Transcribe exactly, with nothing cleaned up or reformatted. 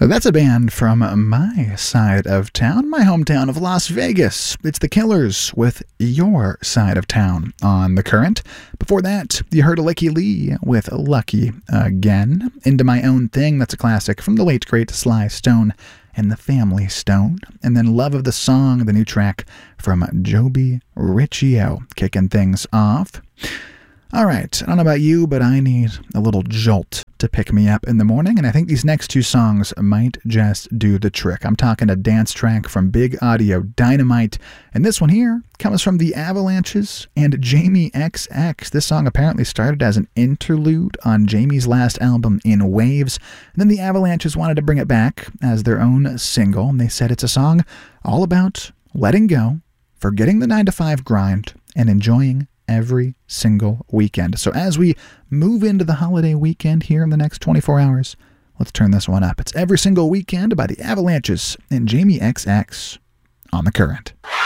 That's a band from my side of town, my hometown of Las Vegas. It's The Killers with Your Side of Town on The Current. Before that, you heard Licky Lee with Lucky Again. Into My Own Thing, that's a classic from the late great Sly Stone and the Family Stone. And then Love of the Song, the new track from Joby Riccio, kicking things off. All right, I don't know about you, but I need a little jolt to pick me up in the morning, and I think these next two songs might just do the trick. I'm talking a dance track from Big Audio Dynamite, and this one here comes from the Avalanches and Jamie X X. This song apparently started as an interlude on Jamie's last album, In Waves, and then the Avalanches wanted to bring it back as their own single, and they said it's a song all about letting go, forgetting the nine to five grind, and enjoying every single weekend. So as we move into the holiday weekend here in the next twenty-four hours, let's turn this one up. It's Every Single Weekend by the Avalanches and Jamie X X on The Current.